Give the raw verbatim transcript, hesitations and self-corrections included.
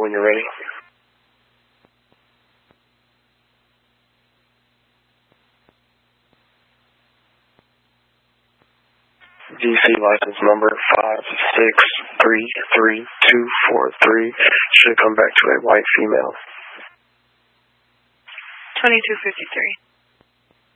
when you're ready. D C license number five six three three two four three should come back to a white female. twenty-two fifty-three.